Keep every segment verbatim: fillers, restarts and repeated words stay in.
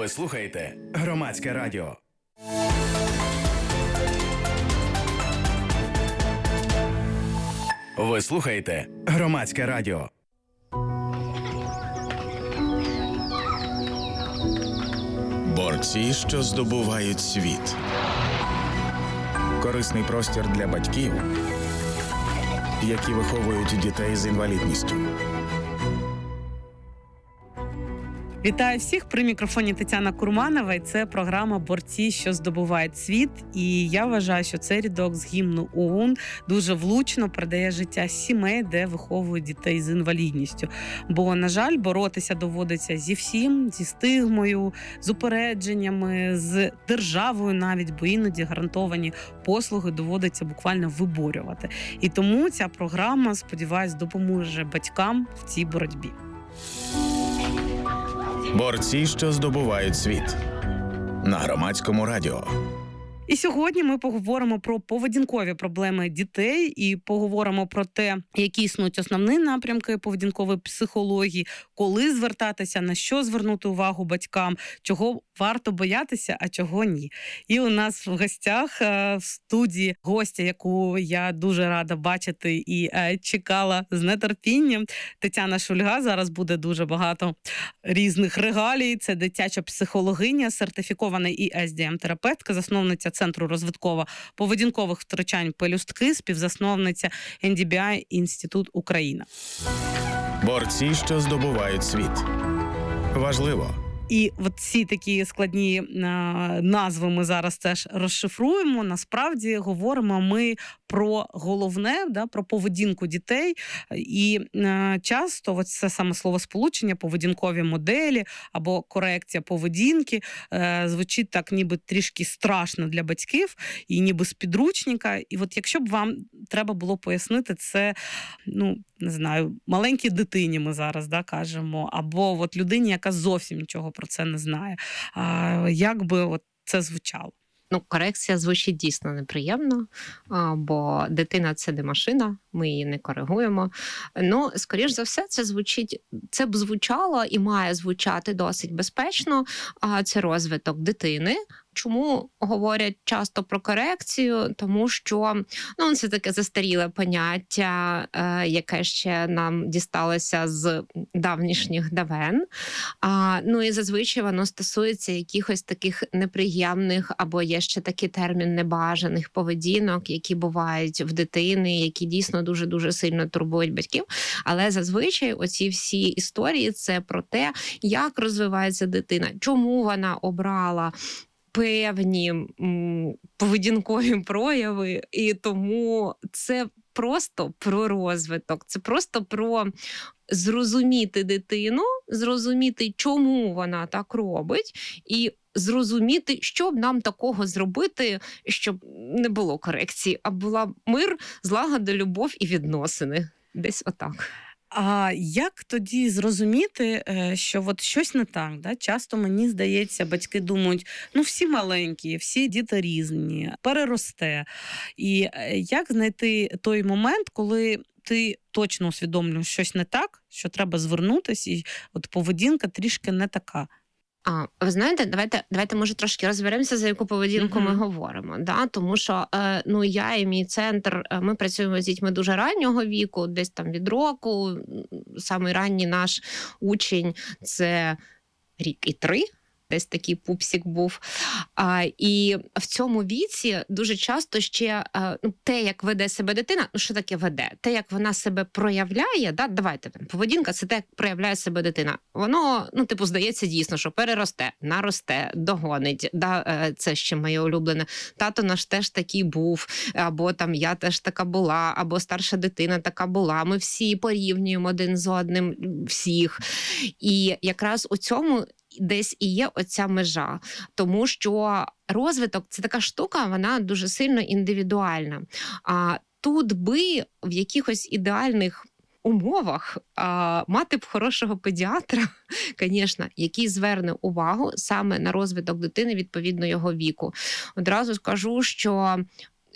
Ви слухаєте Громадське радіо. Ви слухаєте Громадське радіо. Борці, що здобувають світ. Корисний простір для батьків, які виховують дітей з інвалідністю. Вітаю всіх! При мікрофоні Тетяна Курманова. І це програма «Борці, що здобувають світ». І я вважаю, що цей рядок з гімну ООН дуже влучно передає життя сімей, де виховують дітей з інвалідністю. Бо, на жаль, боротися доводиться зі всім, зі стигмою, з упередженнями, з державою навіть, бо іноді гарантовані послуги доводиться буквально виборювати. І тому ця програма, сподіваюсь, допоможе батькам в цій боротьбі. Борці, що здобувають світ. На Громадському радіо. І сьогодні ми поговоримо про поведінкові проблеми дітей і поговоримо про те, які існують основні напрямки поведінкової психології, коли звертатися, на що звернути увагу батькам, чого варто боятися, а чого ні. І у нас в гостях в студії гостя, яку я дуже рада бачити і чекала з нетерпінням. Тетяна Шульга. Зараз буде дуже багато різних регалій. Це дитяча психологиня, сертифікована і ес ді ем-терапевтка, засновниця Центру розвитково-поведінкових втручань «Пелюстки», співзасновниця ен ді бі ай Інститут Україна. Борці, що здобувають світ. Важливо. І от ці такі складні а, назви ми зараз теж розшифруємо. Насправді говоримо ми про головне, да, про поведінку дітей. І а, часто от це саме словосполучення, поведінкові моделі або корекція поведінки а, звучить так ніби трішки страшно для батьків і ніби з підручника. І от якщо б вам треба було пояснити це, ну, не знаю, маленькій дитині ми зараз, да, кажемо, або от людині, яка зовсім нічого про це не знає. А, як би от це звучало? Ну, корекція звучить дійсно неприємно, бо дитина – це не машина, ми її не коригуємо. Ну, скоріш за все, це звучить, це б звучало і має звучати досить безпечно. Це розвиток дитини. Чому говорять часто про корекцію? Тому що, ну, це таке застаріле поняття, е, яке ще нам дісталося з давнішніх давен. А, ну і зазвичай воно стосується якихось таких неприємних, або є ще такий термін небажаних поведінок, які бувають в дитини, які дійсно дуже-дуже сильно турбують батьків. Але зазвичай оці всі історії – це про те, як розвивається дитина, чому вона обрала певні м, поведінкові прояви, і тому це просто про розвиток, це просто про зрозуміти дитину, зрозуміти, чому вона так робить, і зрозуміти, що б нам такого зробити, щоб не було корекції, а була мир, злагода, любов і відносини. Десь отак. А як тоді зрозуміти, що от щось не так? Да? Часто, мені здається, батьки думають, ну всі маленькі, всі діти різні, переросте. І як знайти той момент, коли ти точно усвідомлюєш щось не так, що треба звернутися, і от поведінка трішки не така? А, ви знаєте, давайте, давайте може трошки розберемося, за яку поведінку mm-hmm. ми говоримо. Да? Тому що е, ну, я і мій центр, ми працюємо з дітьми дуже раннього віку, десь там від року. Самий ранній наш учень – це рік і три. Десь такий пупсик був. А, і в цьому віці дуже часто ще а, ну, те, як веде себе дитина, ну що таке веде? Те, як вона себе проявляє, да? Давайте, поведінка – це те, як проявляє себе дитина. Воно, ну, типу, здається дійсно, що переросте, наросте, догонить. Да? Це ще моє улюблене. Тато наш теж такий був, або там я теж така була, або старша дитина така була. Ми всі порівнюємо один з одним, всіх. І якраз у цьому десь і є оця межа, тому що розвиток – це така штука, вона дуже сильно індивідуальна. А тут би в якихось ідеальних умовах а, мати б хорошого педіатра, звісно, який зверне увагу саме на розвиток дитини відповідно його віку. Одразу скажу, що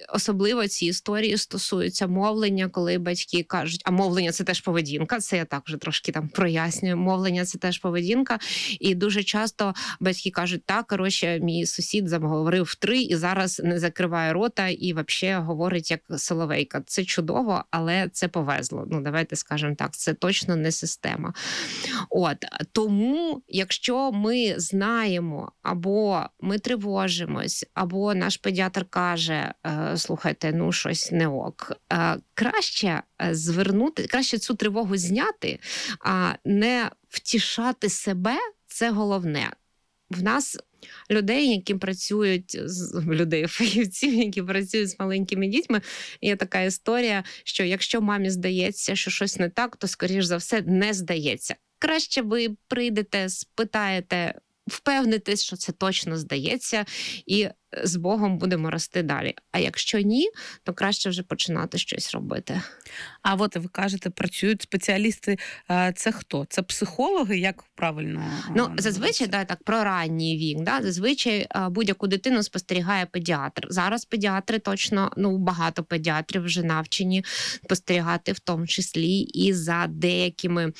особливо ці історії стосуються мовлення, коли батьки кажуть, а мовлення – це теж поведінка, це я так вже трошки там прояснюю, мовлення – це теж поведінка, і дуже часто батьки кажуть, так, коротше, мій сусід заговорив в три і зараз не закриває рота і взагалі говорить як соловейка. Це чудово, але це повезло. Ну, давайте скажемо так, це точно не система. От, тому, якщо ми знаємо, або ми тривожимось, або наш педіатр каже, слухайте, ну щось не ок, краще звернути, краще цю тривогу зняти, а не втішати себе, це головне. В нас людей, які працюють, людей, фахівців, які працюють з маленькими дітьми, є така історія, що якщо мамі здається, що щось не так, то, скоріш за все, не здається. Краще ви прийдете, спитаєте, впевнитесь, що це точно здається, і з Богом будемо рости далі. А якщо ні, то краще вже починати щось робити. А от ви кажете, працюють спеціалісти. Це хто? Це психологи? Як правильно? Ну, зазвичай, да, так, про ранній вік. Да, зазвичай будь-яку дитину спостерігає педіатр. Зараз педіатри точно, ну, багато педіатрів вже навчені спостерігати, в тому числі і за деякими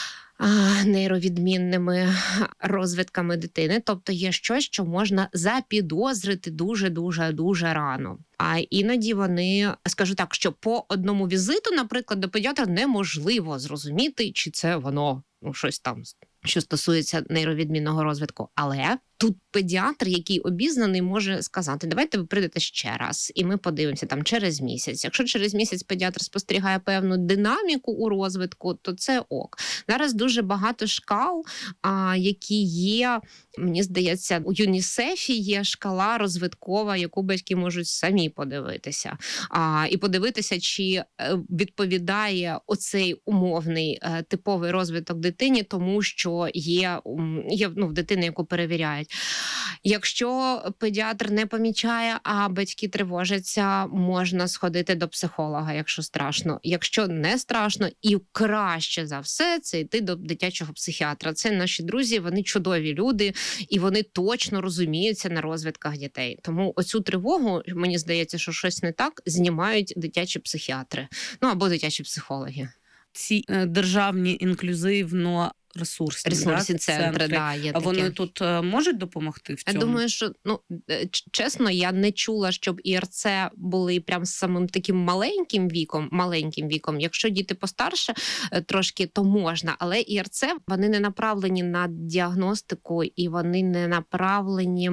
нейровідмінними розвитками дитини. Тобто є щось, що можна запідозрити дуже-дуже-дуже рано. А іноді вони, скажу так, що по одному візиту, наприклад, до педіатра неможливо зрозуміти, чи це воно, ну, щось там, що стосується нейровідмінного розвитку. Але тут педіатр, який обізнаний, може сказати, давайте ви прийдете ще раз, і ми подивимося там через місяць. Якщо через місяць педіатр спостерігає певну динаміку у розвитку, то це ок. Зараз дуже багато шкал, а, які є, мені здається, у ЮНІСЕФі є шкала розвиткова, яку батьки можуть самі подивитися. А, і подивитися, чи відповідає оцей умовний типовий розвиток дитині тому, що є, є ну, в дитини, яку перевіряють. Якщо педіатр не помічає, а батьки тривожаться, можна сходити до психолога, якщо страшно. Якщо не страшно, і краще за все, це йти до дитячого психіатра. Це наші друзі, вони чудові люди, і вони точно розуміються на розвитках дітей. Тому оцю тривогу, мені здається, що щось не так, знімають дитячі психіатри. Ну, або дитячі психологи. Ці е, державні інклюзивно ресурсні, ресурсні да, центри, центри. Да, є А вони такі. тут е, можуть допомогти в цьому? Я думаю, що, ну, чесно, я не чула, щоб ІРЦ були прям з самим таким маленьким віком, маленьким віком. Якщо діти постарше трошки, то можна. Але ІРЦ, вони не направлені на діагностику і вони не направлені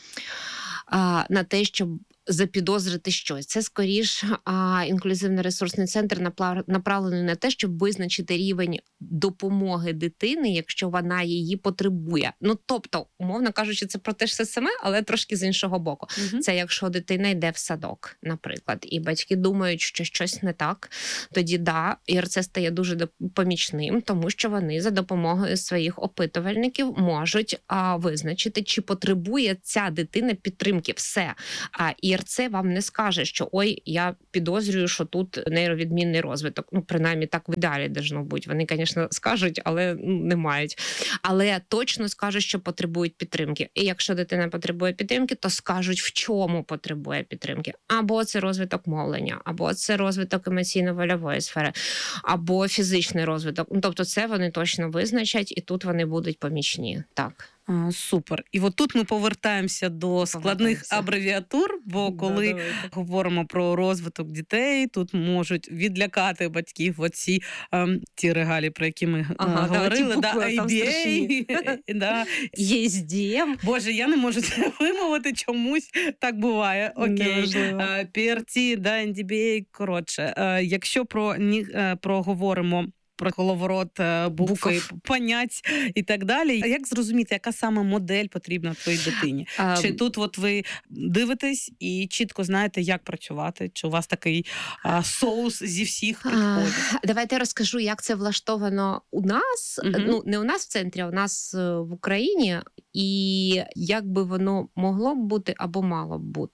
а, на те, щоб запідозрити щось. Це, скоріш, інклюзивно-ресурсний центр направлений на те, щоб визначити рівень допомоги дитини, якщо вона її потребує. Ну, тобто, умовно кажучи, це про те ж все саме, але трошки з іншого боку. Угу. Це якщо дитина йде в садок, наприклад, і батьки думають, що щось не так, тоді, да, ІРЦ стає дуже помічним, тому що вони за допомогою своїх опитувальників можуть а, визначити, чи потребує ця дитина підтримки. Все. А ІРЦ вам не скаже, що ой, я підозрюю, що тут нейровідмінний розвиток. Ну, принаймні, так в ідеалі должно бути. Вони, звісно, скажуть, але ну, не мають. Але точно скажуть, що потребують підтримки. І якщо дитина потребує підтримки, то скажуть, в чому потребує підтримки. Або це розвиток мовлення, або це розвиток емоційно-вольової сфери, або фізичний розвиток. Ну, тобто це вони точно визначать, і тут вони будуть помічні. Так. А, супер. І от тут ми повертаємося до складних абревіатур, бо коли да, говоримо про розвиток дітей, тут можуть відлякати батьків оці ем, ті регалі, про які ми ага, говорили. Да, ей ді ей, да. ей ес ді ем. Боже, я не можу це вимовити, чомусь так буває. Окей. пі ар ті, да, ен ді бі ей, коротше. Якщо про, про говоримо про коловорот, букви, понять і так далі. А як зрозуміти, яка саме модель потрібна твоїй дитині? А, чи тут от ви дивитесь і чітко знаєте, як працювати? Чи у вас такий а, соус зі всіх підходів? Давайте я розкажу, як це влаштовано у нас. Угу. Ну, не у нас в центрі, а у нас в Україні. І як би воно могло б бути або мало б бути.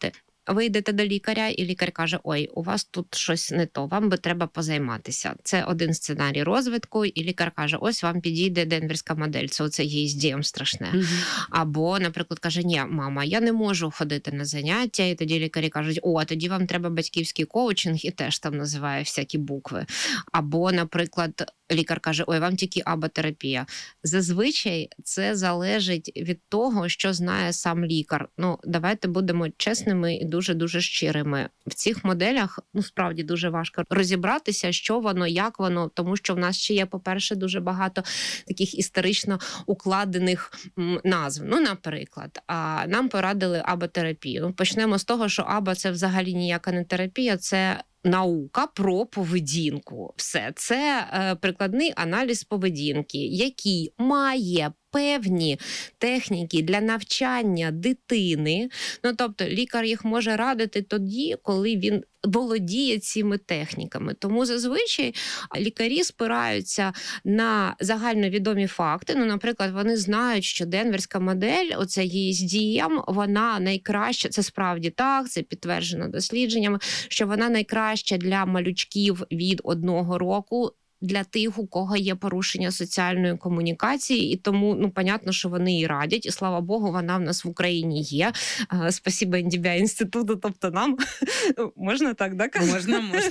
Ви йдете до лікаря, і лікар каже, ой, у вас тут щось не то, вам би треба позайматися. Це один сценарій розвитку, і лікар каже, ось вам підійде денверська модель, це оце є із дієм страшне. Угу. Або, наприклад, каже, ні, мама, я не можу ходити на заняття, і тоді лікарі кажуть, о, тоді вам треба батьківський коучинг, і теж там називає всякі букви. Або, наприклад, лікар каже, ой, вам тільки аботерапія. Зазвичай це залежить від того, що знає сам лікар. Ну, давайте будемо чесними і дуже-дуже щирими. В цих моделях, ну, справді дуже важко розібратися, що воно, як воно, тому що в нас ще є, по-перше, дуже багато таких історично укладених м, назв. Ну, наприклад, а, нам порадили аботерапію. Ну, почнемо з того, що аба – це взагалі ніяка не терапія, це наука про поведінку. Все. Це е, прикладний аналіз поведінки, який має певні техніки для навчання дитини. Ну, тобто, лікар їх може радити тоді, коли він володіє цими техніками. Тому зазвичай лікарі спираються на загальновідомі факти. Ну, наприклад, вони знають, що денверська модель, оце ей ес ді ем, вона найкраща, це справді так, це підтверджено дослідженнями, що вона найкраща для малючків від одного року, для тих, у кого є порушення соціальної комунікації, і тому, ну, понятно, що вони і радять, і слава Богу, вона в нас в Україні є. Спасибо ен ді бі ай інституту, тобто нам. Можна так, так? Можна, можна.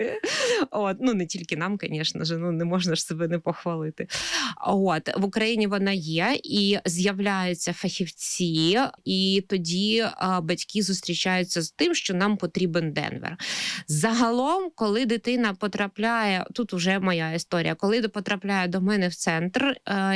От, ну, не тільки нам, звісно ж, ну, не можна ж себе не похвалити. От, в Україні вона є, і з'являються фахівці, і тоді а, батьки зустрічаються з тим, що нам потрібен Денвер. Загалом, коли дитина потрапляє, тут уже моя історія, коли потрапляє до мене в центр,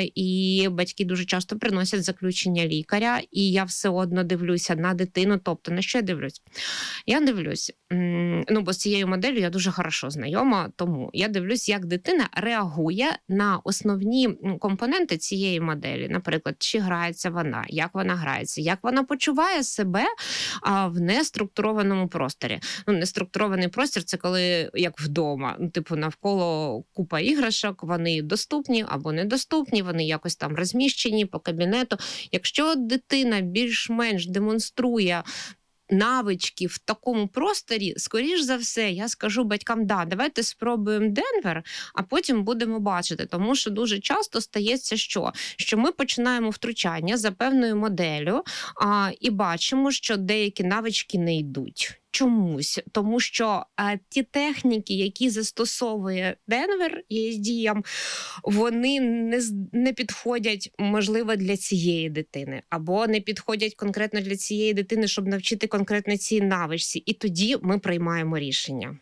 і батьки дуже часто приносять заключення лікаря, і я все одно дивлюся на дитину. Тобто, на що я дивлюсь? Я дивлюсь, ну, бо з цією моделлю я дуже хорошо знайома, тому я дивлюсь, як дитина реагує на основні компоненти цієї моделі. Наприклад, чи грається вона, як вона грається, як вона почуває себе в неструктурованому просторі. Ну, неструктурований простір – це коли, як вдома, ну, типу, навколо купа іграшок, вони доступні або недоступні, вони якось там розміщені по кабінету. Якщо дитина більш-менш демонструє навички в такому просторі, скоріш за все, я скажу батькам, да, давайте спробуємо Денвер, а потім будемо бачити. Тому що дуже часто стається, що? Що ми починаємо втручання за певною моделлю а, і бачимо, що деякі навички не йдуть. Чомусь, тому що а, ті техніки, які застосовує Денвер ей ес ді ем, вони не, не підходять, можливо, для цієї дитини, або не підходять конкретно для цієї дитини, щоб навчити конкретно цій навичці. І тоді ми приймаємо рішення.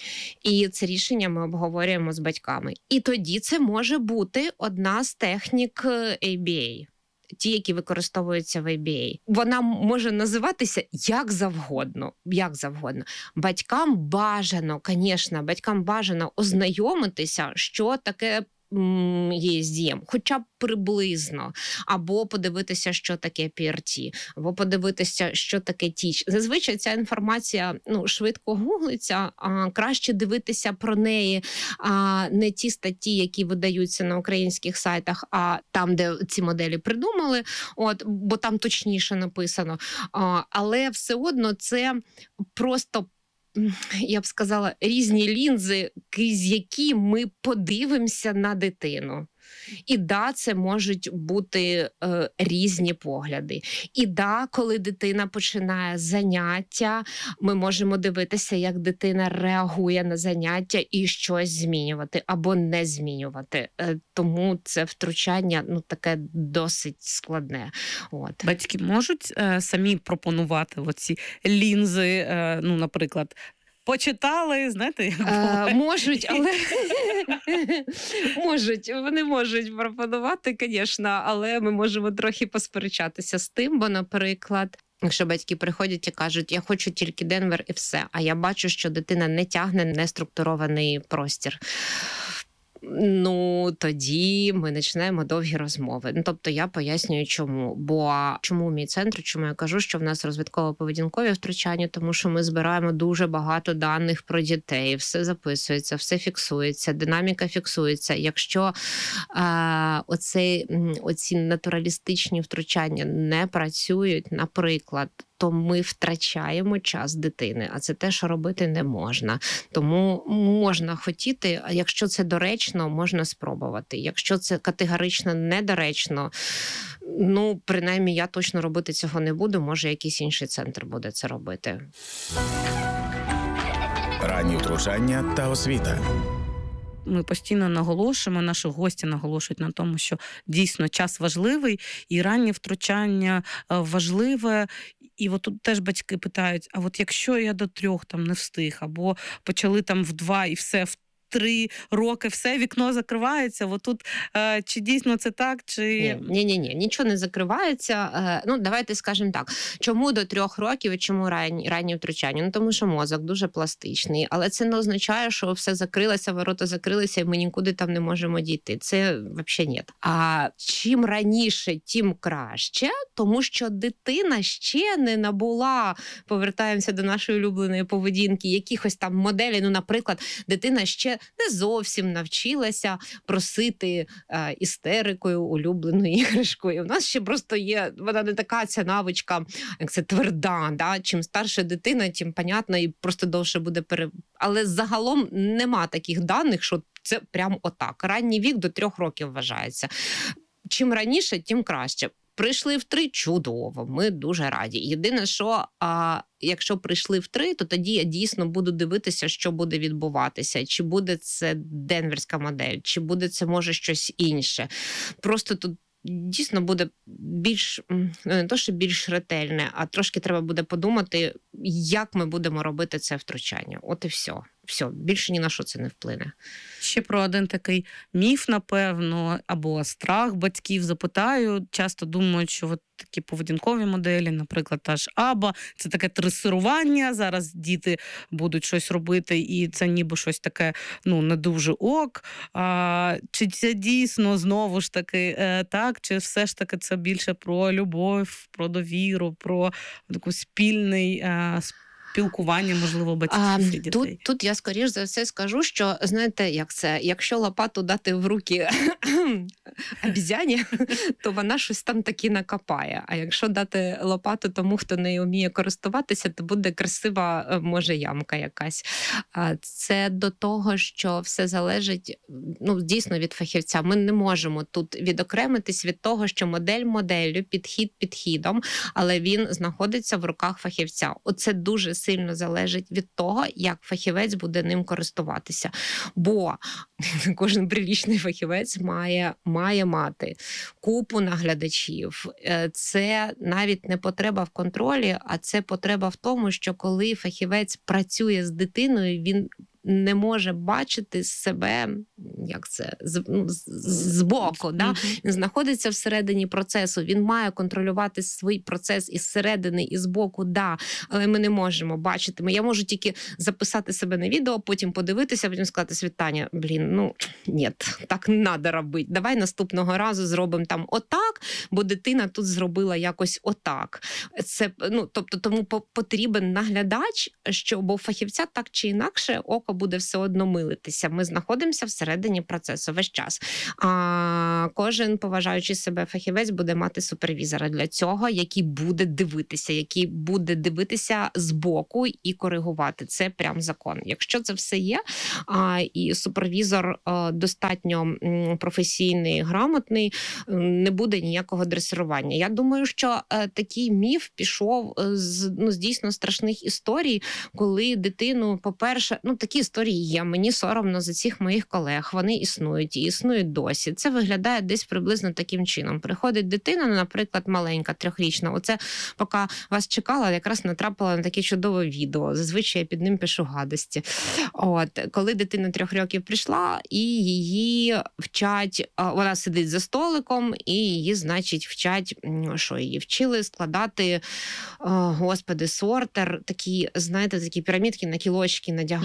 І це рішення ми обговорюємо з батьками. І тоді це може бути одна з технік ей бі ей. Ті, які використовуються в ей бі ей. Вона може називатися як завгодно. Як завгодно. Батькам бажано, звісно, батькам бажано ознайомитися, що таке ей ес ді ем, хоча б приблизно, або подивитися, що таке пі ар ті, або подивитися, що таке тіч. Зазвичай ця інформація, ну, швидко гуглиться, а краще дивитися про неї а не ті статті, які видаються на українських сайтах, а там, де ці моделі придумали, от, бо там точніше написано. А, але все одно це просто, я б сказала, різні лінзи, крізь які ми подивимося на дитину. І да, це можуть бути е, різні погляди. І да, коли дитина починає заняття, ми можемо дивитися, як дитина реагує на заняття і щось змінювати або не змінювати. Е, тому це втручання, ну, таке досить складне. От. Батьки можуть е, самі пропонувати оці лінзи, е, ну, наприклад, почитали, знаєте, як е, можуть, але можуть, вони можуть пропонувати, звісно, але ми можемо трохи посперечатися з тим, бо, наприклад, якщо батьки приходять і кажуть, я хочу тільки Денвер і все, а я бачу, що дитина не тягне неструктурований простір. Ну, тоді ми починаємо довгі розмови. Ну, тобто я пояснюю, чому. Бо чому мій центр, чому я кажу, що в нас розвитково-поведінкові втручання, тому що ми збираємо дуже багато даних про дітей, все записується, все фіксується, динаміка фіксується. Якщо е, оцей, оці натуралістичні втручання не працюють, наприклад, то ми втрачаємо час дитини, а це те, що робити не можна. Тому можна хотіти, а якщо це доречно, можна спробувати. Якщо це категорично недоречно, ну, принаймні, я точно робити цього не буду, може, якийсь інший центр буде це робити. Ранні втручання та освіта. Ми постійно наголошуємо, наші гості наголошують на тому, що дійсно час важливий, і раннє втручання важливе. І от тут теж батьки питають, а от якщо я до трьох там не встиг, або почали там в два і все, в три роки все, вікно закривається, от тут е, чи дійсно це так, чи... Ні, ні, ні, нічого не закривається. Е, ну, давайте скажемо так, чому до трьох років і чому ранні, ранні втручання? Ну, тому що мозок дуже пластичний, але це не означає, що все закрилося, ворота закрилися, і ми нікуди там не можемо дійти. Це взагалі ні. А чим раніше, тим краще, тому що дитина ще не набула, повертаємося до нашої улюбленої поведінки, якихось там моделей, ну, наприклад, дитина ще не зовсім навчилася просити е, істерикою улюбленою іграшкою. У нас ще просто є, вона не така ця навичка, як це тверда. Да? Чим старша дитина, тим, понятно, і просто довше буде пере... Але загалом нема таких даних, що це прям отак. Ранній вік до трьох років вважається. Чим раніше, тим краще. Прийшли в три – чудово, ми дуже раді. Єдине, що а, якщо прийшли в три, то тоді я дійсно буду дивитися, що буде відбуватися. Чи буде це денверська модель, чи буде це, може, щось інше. Просто тут дійсно буде більш, не то, що більш ретельне, а трошки треба буде подумати, як ми будемо робити це втручання. От і все. Все, більше ні на що це не вплине. Ще про один такий міф, напевно, або страх батьків запитаю. Часто думають, що от такі поведінкові моделі, наприклад, та ж АБА, це таке тренування, зараз діти будуть щось робити, і це ніби щось таке, ну, не дуже ок. А, чи це дійсно, знову ж таки, е, так, чи все ж таки це більше про любов, про довіру, про таку спільний е, спілкування, можливо, батьків а, і дітей? Тут, тут я, скоріш за все, скажу, що, знаєте, як це, якщо лопату дати в руки обізяні, то вона щось там таки накопає. А якщо дати лопату тому, хто не вміє користуватися, то буде красива, може, ямка якась. Це до того, що все залежить, ну, дійсно, від фахівця. Ми не можемо тут відокремитись від того, що модель моделлю, підхід підхідом, але він знаходиться в руках фахівця. Оце дуже сильно залежить від того, як фахівець буде ним користуватися. Бо кожен прилічний фахівець має, має мати купу наглядачів. Це навіть не потреба в контролі, а це потреба в тому, що коли фахівець працює з дитиною, він не може бачити себе, як це, з, ну, з, з боку. Mm-hmm. Да? Він знаходиться всередині процесу, він має контролювати свій процес із середини, і з боку, да, але ми не можемо бачити. Я можу тільки записати себе на відео, потім подивитися, потім сказати: Світаня, блін, ну, ні, так не треба робити. Давай наступного разу зробимо там отак, бо дитина тут зробила якось отак. Це, ну, тобто, тому потрібен наглядач, що, бо фахівця так чи інакше око буде все одно милитися. Ми знаходимося всередині процесу весь час. А кожен поважаючий себе фахівець буде мати супервізора для цього, який буде дивитися, який буде дивитися збоку і коригувати. Це прям закон. Якщо це все є, а, і супервізор а, достатньо м, професійний, грамотний, не буде ніякого дресирування. Я думаю, що а, такий міф пішов з, ну, з дійсно страшних історій, коли дитину, по-перше, ну, такі історії є, мені соромно за цих моїх колег, вони існують і існують досі. Це виглядає десь приблизно таким чином. Приходить дитина, наприклад, маленька, трьохрічна, оце поки вас чекала, якраз натрапила на таке чудове відео, зазвичай я під ним пишу гадості. От, коли дитина трьох років прийшла, і її вчать, вона сидить за столиком, і її, значить, вчать, що її вчили складати, о, господи, сортер, такі, знаєте, такі пірамідки на кілочки надягаються.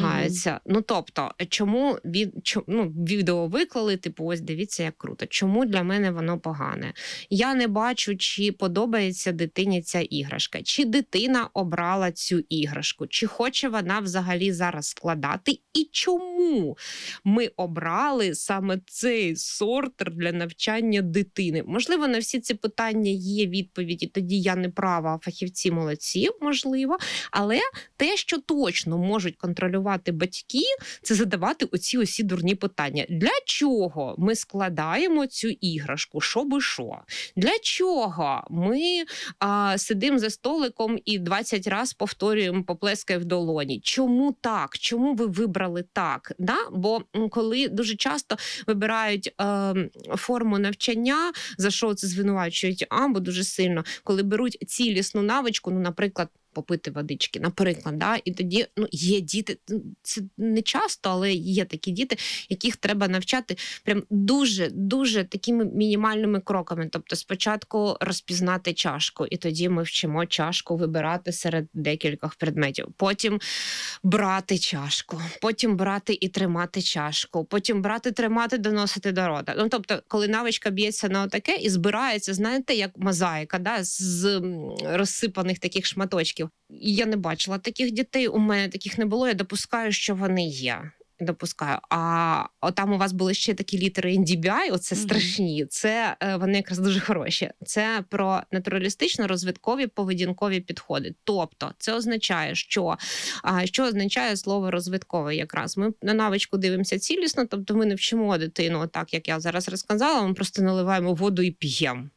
дивіться, ну тобто, чому від, чому, ну, відео виклали, типу, ось дивіться, як круто. Чому для мене воно погане? Я не бачу, чи подобається дитині ця іграшка, чи дитина обрала цю іграшку, чи хоче вона взагалі зараз складати, і чому ми обрали саме цей сортер для навчання дитини. Можливо, на всі ці питання є відповіді, тоді я не права, а фахівці молодці, можливо, але те, що точно можуть контролювати батьки, це задавати оці усі дурні питання. Для чого ми складаємо цю іграшку? Що би що? Для чого ми а, сидимо за столиком і двадцять разів повторюємо поплескай в долоні? Чому так? Чому ви вибрали так? Да? Бо коли дуже часто вибирають е, форму навчання, за що це звинувачують або дуже сильно, коли беруть цілісну навичку, ну, наприклад, попити водички, наприклад, да? І тоді ну, є діти, це не часто, але є такі діти, яких треба навчати прям дуже-дуже такими мінімальними кроками. Тобто спочатку розпізнати чашку, і тоді ми вчимо чашку вибирати серед декількох предметів. Потім брати чашку, потім брати і тримати чашку, потім брати, тримати, доносити до рота. Ну, тобто, коли навичка б'ється на отаке і збирається, знаєте, як мозаїка, да? З розсипаних таких шматочків. Я не бачила таких дітей, у мене таких не було, я допускаю, що вони є. Допускаю. А там у вас були ще такі літери ен ді бі ай, оце mm-hmm. страшні, це вони якраз дуже хороші. Це про натуралістично-розвиткові поведінкові підходи. Тобто, це означає, що, що означає слово розвитковий якраз. Ми на навичку дивимося цілісно, тобто ми не вчимо дитину так, як я зараз розказала, ми просто наливаємо воду і п'ємо.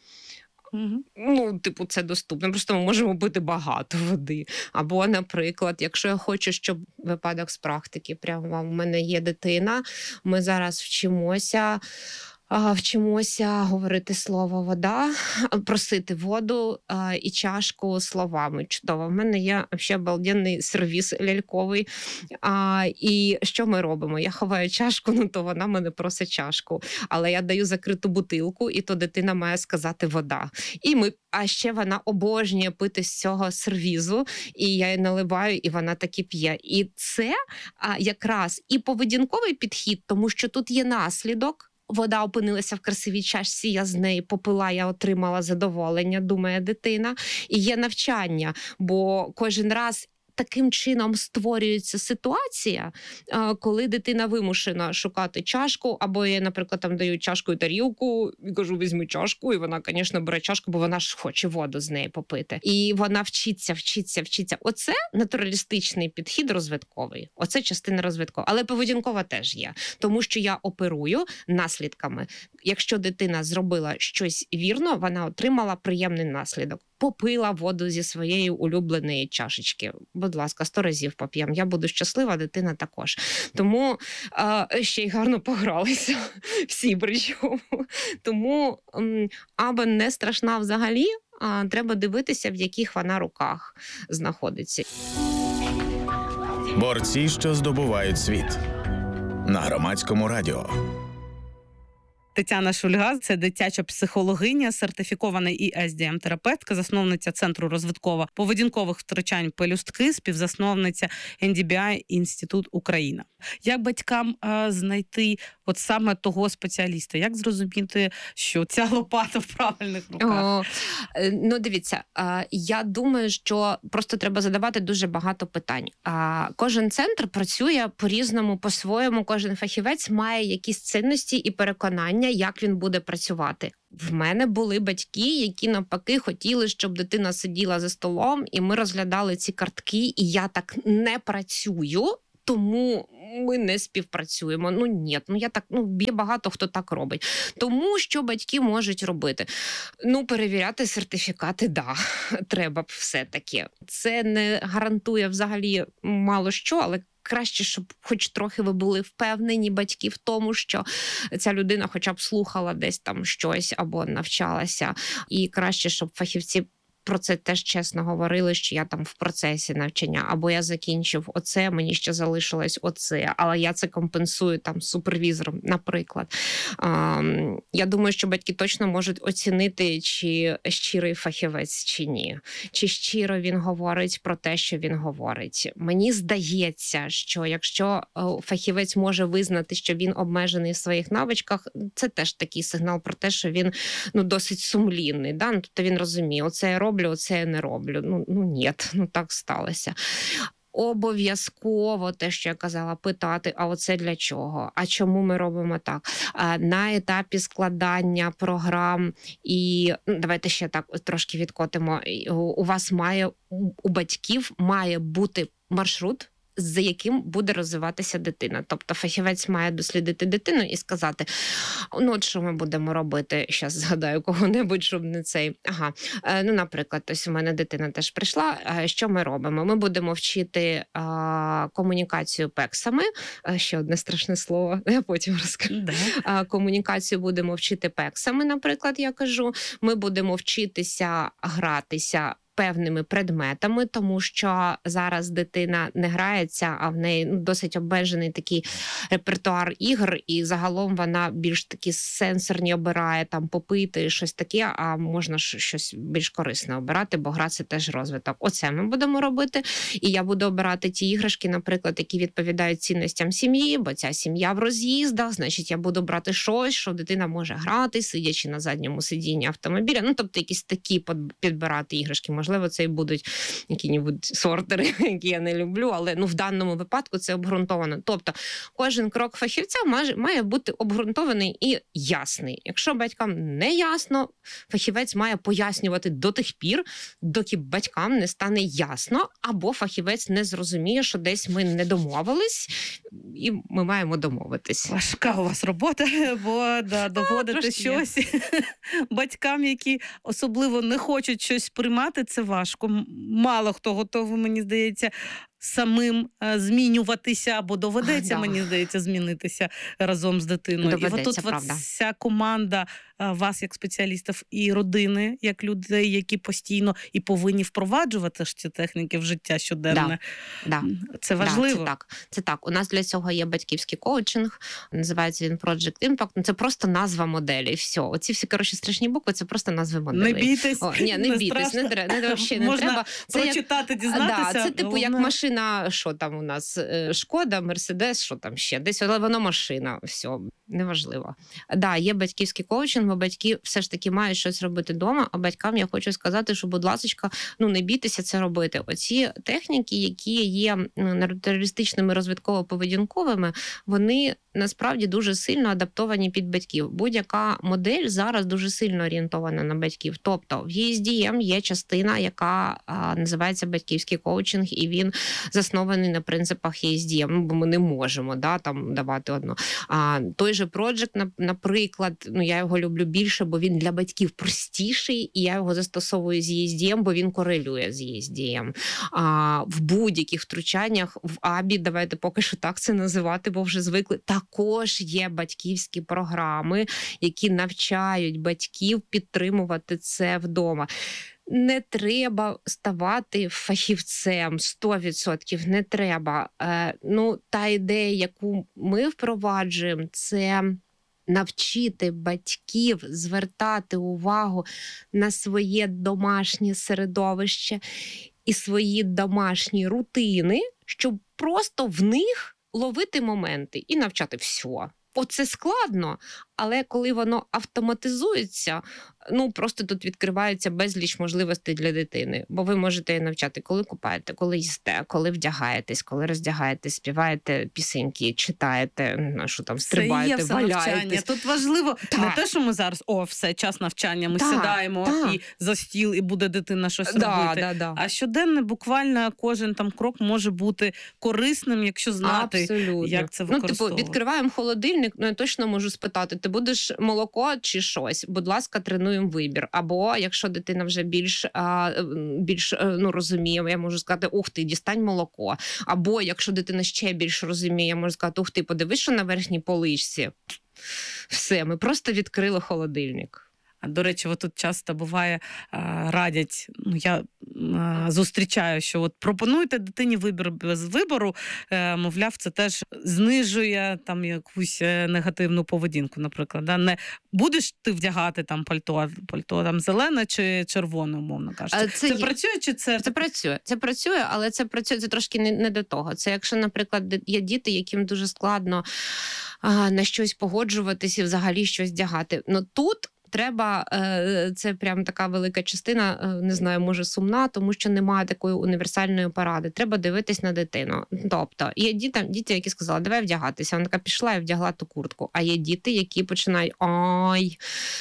Угу. Ну, типу, це доступно. Просто ми можемо пити багато води. Або, наприклад, якщо я хочу, щоб випадок з практики, прямо в мене є дитина, ми зараз вчимося, вчимося говорити слово «вода», просити воду і чашку словами. Чудово. В мене є взагалі обалденний сервіс ляльковий. А, і що ми робимо? Я ховаю чашку, ну то вона мене просить чашку. Але я даю закриту бутилку, і то дитина має сказати «вода». І ми, а ще вона обожнює пити з цього сервізу, і я її наливаю, і вона таки п'є. І це а, якраз і поведінковий підхід, тому що тут є наслідок. Вода опинилася в красивій чашці, я з неї попила, я отримала задоволення, думає дитина. І є навчання, бо кожен раз таким чином створюється ситуація, коли дитина вимушена шукати чашку, або я, наприклад, там даю чашку і тарілку, і кажу, візьми чашку, і вона, звісно, бере чашку, бо вона ж хоче воду з неї попити. І вона вчиться, вчиться, вчиться. Оце натуралістичний підхід розвитковий. Оце частина розвиткова. Але поведінкова теж є. Тому що я оперую наслідками. Якщо дитина зробила щось вірно, вона отримала приємний наслідок. Попила воду зі своєї улюбленої чашечки. Будь ласка, сто разів поп'ємо. Я буду щаслива, дитина також. Тому е, ще й гарно погралися. Всі причому. Тому м, аби не страшна взагалі, а треба дивитися, в яких вона руках знаходиться. Борці, що здобувають світ. На Громадському радіо. Тетяна Шульга – це дитяча психологиня, сертифікована і ес ді ем-терапевтка, засновниця Центру розвитково-поведінкових втручань «Пелюстки», співзасновниця ен ді бі ай Інститут Україна. Як батькам а, знайти от саме того спеціаліста? Як зрозуміти, що ця лопата в правильних руках? О, ну, дивіться, я думаю, що просто треба задавати дуже багато питань. Кожен центр працює по-різному, по-своєму. Кожен фахівець має якісь цінності і переконання, як він буде працювати. В мене були батьки, які навпаки хотіли, щоб дитина сиділа за столом, і ми розглядали ці картки, і я так не працюю, тому ми не співпрацюємо. Ну, ні, ну я так, ну, є багато хто так робить. Тому що батьки можуть робити? Ну, перевіряти сертифікати, да, треба б все-таки. Це не гарантує взагалі мало що, але краще, щоб хоч трохи ви були впевнені, батьки, в тому, що ця людина хоча б слухала десь там щось або навчалася. І краще, щоб фахівці про це теж чесно говорили, що я там в процесі навчання, або я закінчив оце, мені ще залишилось оце, але я це компенсую там супервізором, наприклад. Я думаю, що батьки точно можуть оцінити, чи щирий фахівець, чи ні. Чи щиро він говорить про те, що він говорить. Мені здається, що якщо фахівець може визнати, що він обмежений в своїх навичках, це теж такий сигнал про те, що він ну, досить сумлінний. Да? Ну, тобто він розуміє, оце я роблю, оце я не роблю. Ну, ну ні, ну так сталося. Обов'язково те, що я казала, питати, а оце для чого? А чому ми робимо так? На етапі складання програм і, ну, давайте ще так трошки відкотимо, у вас має, у батьків має бути маршрут, за яким буде розвиватися дитина. Тобто фахівець має дослідити дитину і сказати, ну от що ми будемо робити, зараз згадаю кого-небудь, щоб не цей. Ага, ну, наприклад, ось у мене дитина теж прийшла, що ми робимо? Ми будемо вчити а, комунікацію пексами, ще одне страшне слово, я потім розкажу. Да. Комунікацію будемо вчити пексами, наприклад, я кажу. Ми будемо вчитися гратися певними предметами, тому що зараз дитина не грається, а в неї ну, досить обмежений такий репертуар ігр, і загалом вона більш такі сенсорні обирає, там попити, щось таке, а можна щось більш корисне обирати, бо гра – це теж розвиток. Оце ми будемо робити. І я буду обирати ті іграшки, наприклад, які відповідають цінностям сім'ї, бо ця сім'я в роз'їздах, значить, я буду брати щось, що дитина може грати, сидячи на задньому сидінні автомобіля. Ну, тобто, якісь такі підбирати іграшки. Можливо, це і будуть які-небудь сортери, які я не люблю, але ну, в даному випадку це обґрунтовано. Тобто кожен крок фахівця має, має бути обґрунтований і ясний. Якщо батькам не ясно, фахівець має пояснювати до тих пір, доки батькам не стане ясно, або фахівець не зрозуміє, що десь ми не домовились, і ми маємо домовитись. Важка у вас робота, бо да, доводити щось батькам, які особливо не хочуть щось приймати, це важко. Мало хто готовий, мені здається, самим змінюватися, або доведеться, а, да. мені здається, змінитися разом з дитиною. Доведеться, і отут правда. Вся команда вас, як спеціалістів, і родини, як людей, які постійно і повинні впроваджувати ж ці техніки в життя щоденне. Да. Це важливо. Да, це так. Це так. У нас для цього є батьківський коучинг, називається він Project Impact. Це просто назва моделі. Все. Оці всі, коротше, страшні букви, це просто назви моделей. Не бійтесь. О, ні, не, не бійтесь, не, не, не, не, не Можна треба. Це прочитати, як... дізнатися. Да, це типу головне... як машина, що там у нас, Шкода, Мерседес, що там ще, десь, але воно машина, все, неважливо. Да, є батьківський коучинг, бо батьки все ж таки мають щось робити вдома, а батькам я хочу сказати, що, будь ласочка, ну не бійтеся це робити. Оці техніки, які є натуралістичними розвитково-поведінковими, вони насправді дуже сильно адаптовані під батьків. Будь-яка модель зараз дуже сильно орієнтована на батьків. Тобто в ей ес ді ем є частина, яка а, називається батьківський коучинг, і він заснований на принципах ей ес ді ем, бо ми не можемо да, там давати одну. А, той же Project, наприклад, ну я його люблю більше, бо він для батьків простіший, і я його застосовую з ей ес ді ем, бо він корелює з ей ес ді ем. А, в будь-яких втручаннях, в АБІ, давайте поки що так це називати, бо вже звикли, також є батьківські програми, які навчають батьків підтримувати це вдома. Не треба ставати фахівцем, сто відсотків не треба. Е, ну, та ідея, яку ми впроваджуємо, це навчити батьків звертати увагу на своє домашнє середовище і свої домашні рутини, щоб просто в них ловити моменти і навчати все. Оце складно, але коли воно автоматизується, ну просто тут відкривається безліч можливостей для дитини. Бо ви можете її навчати, коли купаєте, коли їсте, коли вдягаєтесь, коли роздягаєтесь, співаєте пісеньки, читаєте, що там, стрибаєте, валяєтесь. Тут важливо так. не те, що ми зараз, о, все, час навчання, ми так, сідаємо так. і за стіл, і буде дитина щось да, робити. Да, да. А щоденно, буквально, кожен там крок може бути корисним, якщо знати, абсолютно. Як це використовувати. Ну, типу, відкриваємо холодильник, ну, я точно можу спитати, ти будеш молоко чи щось? Будь ласка, тренуємо вибір. Або, якщо дитина вже більш, більш ну, розуміє, я можу сказати, ух ти, дістань молоко. Або, якщо дитина ще більш розуміє, я можу сказати, ух ти, подивись, що на верхній поличці. Все, ми просто відкрили холодильник. А, До речі, от тут часто буває, а, радять, ну я а, зустрічаю, що от пропонуйте дитині вибір без вибору, е, мовляв, це теж знижує там якусь е, негативну поведінку, наприклад. Да? Не будеш ти вдягати там пальто, пальто там зелене чи червоне, умовно кажучи. А Це, це це є- працює чи це? Це працює, це працює, але це працює це трошки не, не до того. Це якщо, наприклад, де- є діти, яким дуже складно а, на щось погоджуватись і взагалі щось вдягати. Ну тут треба, е, це прям така велика частина, е, не знаю, може сумна, тому що немає такої універсальної поради. Треба дивитись на дитину. Тобто є діти, діти, які сказали, давай вдягатися. Вона така пішла і вдягла ту куртку. А є діти, які починають ой,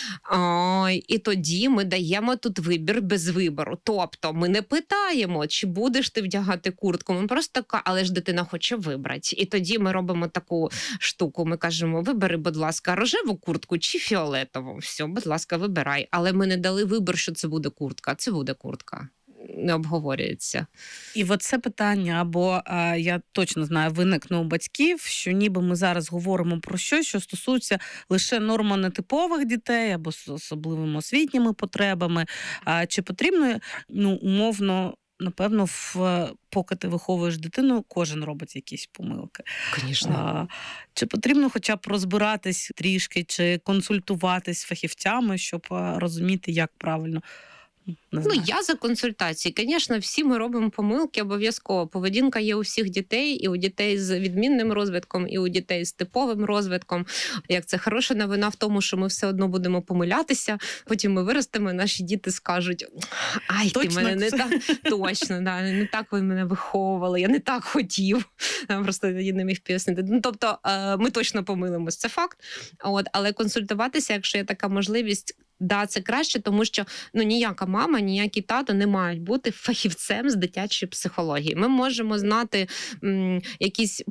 ой. І тоді ми даємо тут вибір без вибору. Тобто ми не питаємо, чи будеш ти вдягати куртку. Ми просто така, але ж дитина хоче вибрати. І тоді ми робимо таку штуку. Ми кажемо, вибери, будь ласка, рожеву куртку чи фіолетову. Все, будь ласка, вибирай. Але ми не дали вибір, що це буде куртка. Це буде куртка. Не обговорюється. І от це питання, або а, я точно знаю, виникне у батьків, що ніби ми зараз говоримо про щось, що стосується лише нормотипових дітей або з особливими освітніми потребами. А, чи потрібно, ну, умовно, напевно, в, поки ти виховуєш дитину, кожен робить якісь помилки. Звісно. А, чи потрібно хоча б розбиратись трішки, чи консультуватись з фахівцями, щоб а, розуміти, як правильно? Не Ну, знаю. я за консультації. Звісно, всі ми робимо помилки обов'язково. Поведінка є у всіх дітей, і у дітей з відмінним розвитком, і у дітей з типовим розвитком. Як це хороша новина в тому, що ми все одно будемо помилятися, потім ми виростемо, і наші діти скажуть, ай, ти Точно мене не це? так, точно, да, не так ви мене виховували, я не так хотів. Я просто не міг пояснити. Ну, тобто, е, ми точно помилимось, це факт. От, але консультуватися, якщо є така можливість, да, це краще, тому що ну ніяка мама, ніякий тато не мають бути фахівцем з дитячої психології. Ми можемо знати м, якісь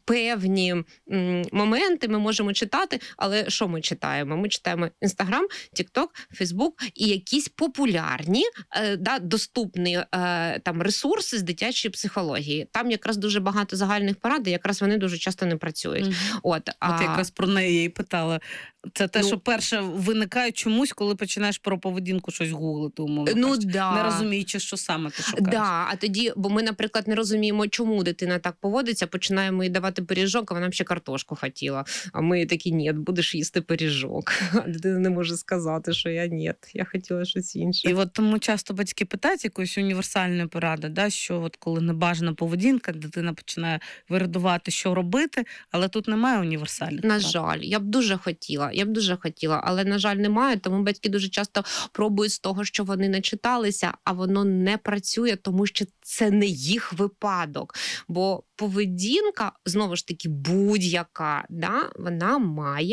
певні м, моменти, ми можемо читати, але що ми читаємо? Ми читаємо Інстаграм, Тікток, Фейсбук і якісь популярні, е, да, доступні е, там ресурси з дитячої психології. Там якраз дуже багато загальних порад, і якраз вони дуже часто не працюють. Мгм. От, От а... якраз про неї я і питала. Це те, Ну, що перше виникає чомусь, коли починаєш про поведінку щось гуглити, умовно ну, кажучи, да. не розуміючи, що саме ти шукаєш. Да, а тоді, бо ми, наприклад, не розуміємо, чому дитина так поводиться, починаємо їй давати пиріжок, а вона б ще картошку хотіла. А ми такі, ні, будеш їсти пиріжок. А дитина не може сказати, що я ні, я хотіла щось інше. І от тому часто батьки питають якоїсь універсальної поради, да, що от коли небажана поведінка, дитина починає вирадувати, що робити, але тут немає універсальних На порад. жаль, я б дуже хотіла, я б дуже хотіла, але, на жаль, немає, тому батьки дуже часто пробують з того, що вони начиталися, а воно не працює, тому що це не їх випадок. Бо поведінка, знову ж таки, будь-яка, да, вона має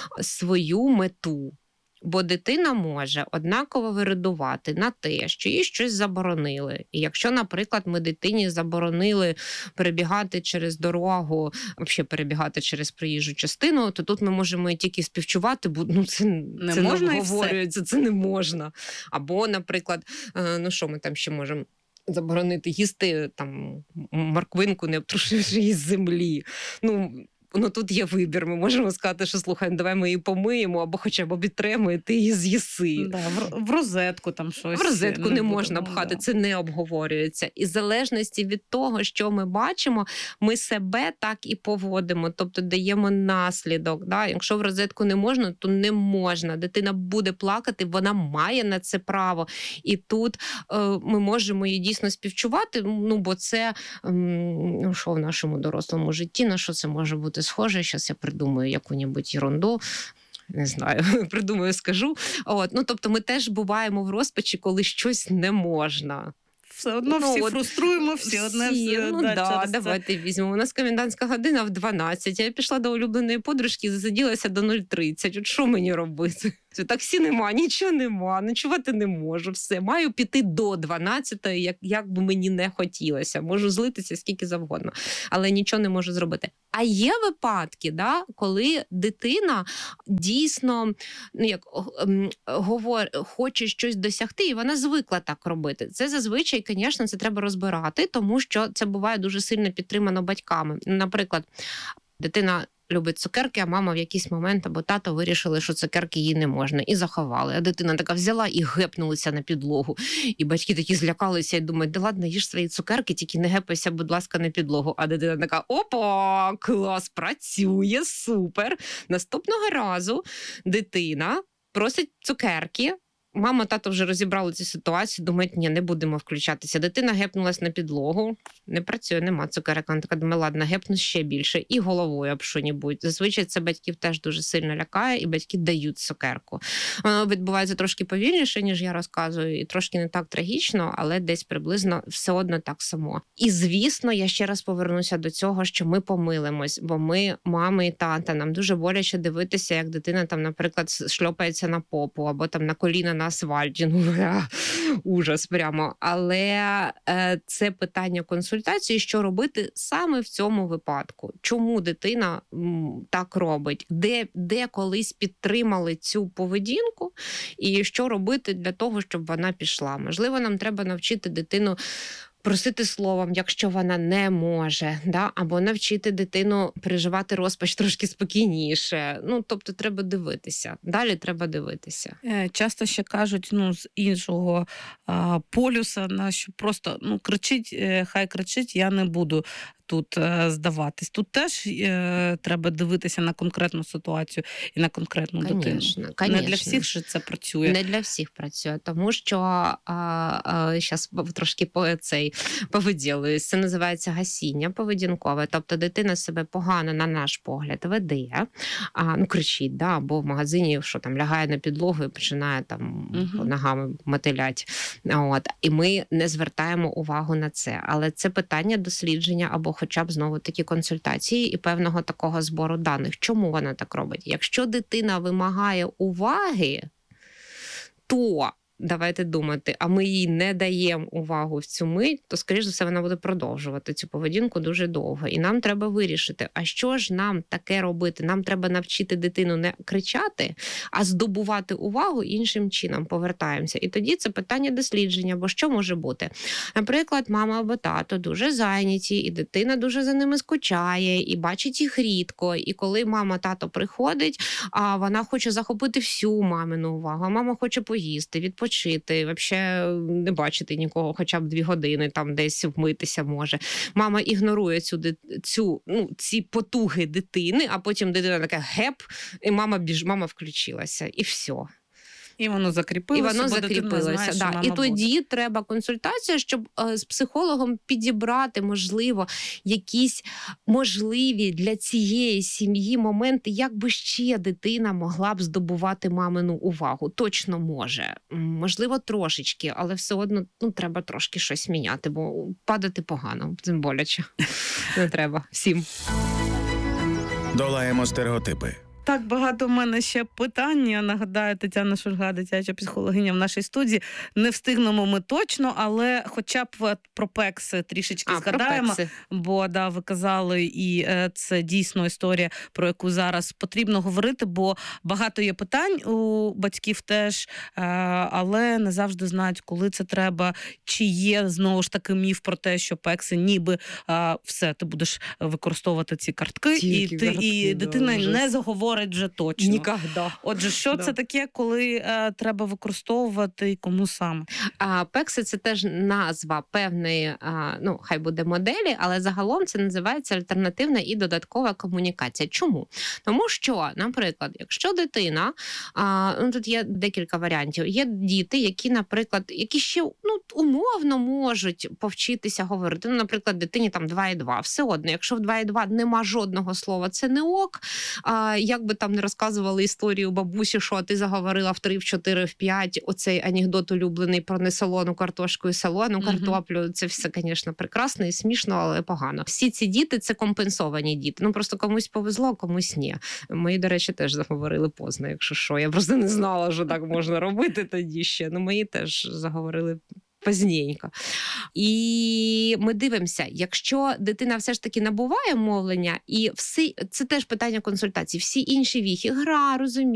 свою мету. Бо дитина може однаково вирадувати на те, що їй щось заборонили. І якщо, наприклад, ми дитині заборонили перебігати через дорогу, взагалі перебігати через проїжджу частину, то тут ми можемо і тільки співчувати, бо ну, це не це можна не і все. обговорюється, це не можна. Або, наприклад, е, ну що ми там ще можемо? Заборонити їсти там морквинку, не обтрушивши її з землі. Ну, Ну, тут є вибір. Ми можемо сказати, що слухай, давай ми її помиємо, або хоча б обітремо, і ти її з'їси. Да, в, в розетку там щось. В розетку не можна будемо, пхати, да. це не обговорюється. І в залежності від того, що ми бачимо, ми себе так і поводимо, тобто даємо наслідок. Да? Якщо в розетку не можна, то не можна. Дитина буде плакати, вона має на це право. І тут е, ми можемо її дійсно співчувати, ну, бо це, ем, ну, що в нашому дорослому житті, на що це може бути схоже. Зараз я придумаю яку-небудь ерунду. Не знаю, придумаю, скажу. От, ну, тобто ми теж буваємо в розпачі, коли щось не можна. Все одно Ну, всі от фруструємо, всі одне всі, все, ну да, да, через це. давайте візьмемо. У нас комендантська година в дванадцять. Я пішла до улюбленої подружки і засиділася до нуль тридцять. От що мені робити? Таксі нема, нічого нема, ночувати не можу. Все, маю піти до дванадцятої, як, як би мені не хотілося. Можу злитися скільки завгодно, але нічого не можу зробити. А є випадки, да, коли дитина дійсно, ну, як, ем, говор, хоче щось досягти, і вона звикла так робити. Це зазвичай, звісно, це треба розбирати, тому що це буває дуже сильно підтримано батьками. Наприклад, дитина любить цукерки, а мама в якийсь момент або тато вирішили, що цукерки їй не можна, і заховали. А дитина така взяла і гепнулася на підлогу. І батьки такі злякалися і думають, да ладно, їж свої цукерки, тільки не гепайся, будь ласка, на підлогу. А дитина така, опа, клас, працює, супер. Наступного разу дитина просить цукерки. Мама, тато вже розібрали цю ситуацію, думають, ні, не будемо включатися. Дитина гепнулась на підлогу, не працює, нема цукерок. Вона така думає, ладно, гепну ще більше. І головою об що-небудь. Зазвичай це батьків теж дуже сильно лякає, і батьки дають цукерку. Воно відбувається трошки повільніше, ніж я розказую, і трошки не так трагічно, але десь приблизно все одно так само. І, звісно, я ще раз повернуся до цього, що ми помилимось, бо ми, мами і тата, нам дуже боляче дивитися, як дитина там, наприклад, шльопається на попу, або там на коліна на асфальті, ну, ужас прямо. Але е, це питання консультації, що робити саме в цьому випадку. Чому дитина м, так робить? Де, де колись підтримали цю поведінку? І що робити для того, щоб вона пішла? Можливо, нам треба навчити дитину просити словом, якщо вона не може, да? Або навчити дитину переживати розпач трошки спокійніше. Ну, тобто треба дивитися. Далі треба дивитися. Е, Часто ще кажуть, ну, з іншого а, полюса, на що просто, ну, кричить, е, хай кричить, я не буду тут е, здаватись. Тут теж е, треба дивитися на конкретну ситуацію і на конкретну Конечно, дитину. конечно. Не для всіх же це працює. Не для всіх працює, тому що а, а, щас трошки по цей повиділююсь. Це називається гасіння поведінкове. Тобто дитина себе погано, на наш погляд, веде, а, ну, кричить, да, або в магазині, що там лягає на підлогу і починає там Мгм. ногами мотилять. От. І ми не звертаємо увагу на це. Але це питання дослідження або хоча б знову такі консультації і певного такого збору даних. Чому вона так робить? Якщо дитина вимагає уваги, то давайте думати, а ми їй не даємо увагу в цю мить, то, скоріш за все, вона буде продовжувати цю поведінку дуже довго. І нам треба вирішити, а що ж нам таке робити? Нам треба навчити дитину не кричати, а здобувати увагу іншим чином. Повертаємося. І тоді це питання дослідження, бо що може бути? Наприклад, мама або тато дуже зайняті, і дитина дуже за ними скучає, і бачить їх рідко. І коли мама, тато приходить, а вона хоче захопити всю мамину увагу, а мама хоче поїсти, відпочити, Почити, взагалі не бачити нікого, хоча б дві години, там десь вмитися може. Мама ігнорує цю, цю, ну, ці потуги дитини, а потім дитина така геп, і мама біж, мама включилася, і все. І воно закріпилося, І воно бо дитина закріпилося. знає, що Да. мама І буде. тоді треба консультація, щоб е, з психологом підібрати, можливо, якісь можливі для цієї сім'ї моменти, як би ще дитина могла б здобувати мамину увагу. Точно може. М, Можливо, трошечки, але все одно, ну, треба трошки щось міняти, бо падати погано, цим боляче. Не треба всім. Долаємо стереотипи. Так багато в мене ще питань. Я нагадаю, Тетяна Шульга, дитяча психологиня в нашій студії. Не встигнемо ми точно, але хоча б про пекси трішечки А, про згадаємо. пекси. Бо да, ви казали, і е, це дійсно історія, про яку зараз потрібно говорити, бо багато є питань у батьків теж, е, але не завжди знають, коли це треба, чи є знову ж таки міф про те, що пекси ніби е, все, ти будеш використовувати ці картки, Тільки і, ти, картки, і да, дитина ужас. не заговорить вже точно. Ніколи. Отже, що Да. це таке, коли е, треба використовувати і кому саме? А, пекси – це теж назва певної, а, ну, хай буде моделі, але загалом це називається альтернативна і додаткова комунікація. Чому? Тому що, наприклад, якщо дитина, а, ну, тут є декілька варіантів, є діти, які, наприклад, які ще, ну, умовно можуть повчитися говорити. Ну, наприклад, дитині там два і два. Все одно, якщо в два і два нема жодного слова, це не ок. А, як би там не розказували історію бабусі, що ти заговорила в три, в чотири, в п'ять, оцей анекдот улюблений про несолону картошку і солону Мгм. картоплю, це все, звісно, прекрасно і смішно, але погано. Всі ці діти – це компенсовані діти. Ну, просто комусь повезло, комусь ні. Мої, до речі, теж заговорили поздно, якщо що. Я просто не знала, що так можна робити тоді ще. Ну, мої теж заговорили пізненько. І ми дивимося, якщо дитина все ж таки набуває мовлення, і всі, це теж питання консультації, всі інші віхи, гра, розуміння,